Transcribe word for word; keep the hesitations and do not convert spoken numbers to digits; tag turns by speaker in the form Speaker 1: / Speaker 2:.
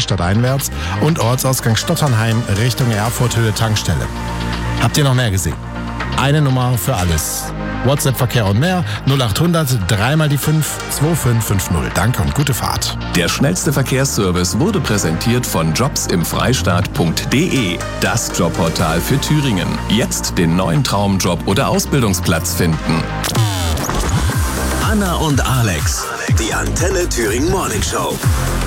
Speaker 1: stadteinwärts und Ortsausgang Stotternheim Richtung Erfurt-Höhe Tankstelle. Habt ihr noch mehr gesehen? Eine Nummer für alles. WhatsApp-Verkehr und mehr null acht hundert drei mal die fünf zwei fünf fünf null. Danke und gute Fahrt.
Speaker 2: Der schnellste Verkehrsservice wurde präsentiert von jobs im freistaat punkt de, das Jobportal für Thüringen. Jetzt den neuen Traumjob oder Ausbildungsplatz finden.
Speaker 3: Anna und Alex, die Antenne Thüringen Morning Show.